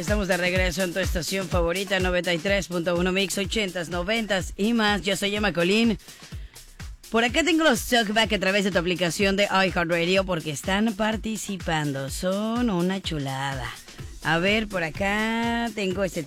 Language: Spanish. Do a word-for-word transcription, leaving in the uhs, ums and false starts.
Estamos de regreso en tu estación favorita, noventa y tres punto uno Mix, ochentas, noventas y más. Yo soy Emma Colín. Por acá tengo los talkback a través de tu aplicación de iHeartRadio porque están participando. Son una chulada. A ver, por acá tengo este